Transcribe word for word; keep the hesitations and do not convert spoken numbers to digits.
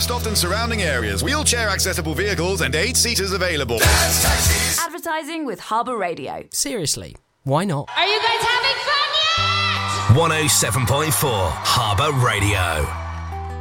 Lowestoft and surrounding areas. Wheelchair accessible vehicles and eight seaters available. Advertising with Harbour Radio. Seriously, why not? Are you guys having fun yet? one oh seven point four Harbour Radio.